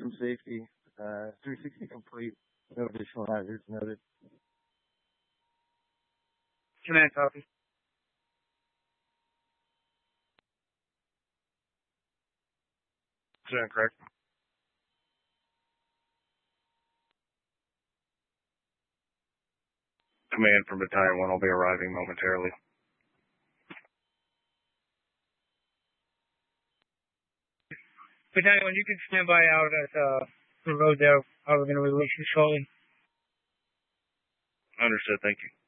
from safety. 360 complete. No additional hazards noted. Command copy. Is that correct? Command from Battalion 1 will be arriving momentarily. Battalion 1, you can stand by out at the road there. We're going to release you shortly. Understood, thank you.